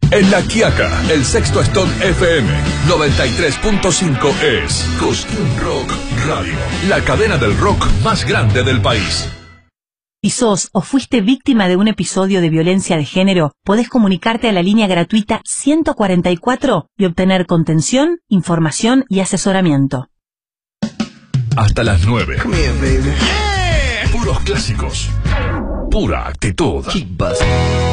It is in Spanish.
En La Quiaca, el Sexto Stone FM 93.5 es Cosquín Rock Radio, la cadena del rock más grande del país. Si sos o fuiste víctima de un episodio de violencia de género, podés comunicarte a la línea gratuita 144 y obtener contención, información y asesoramiento. Hasta las 9. Come here, baby. Yeah. Puros clásicos. Pura actitud.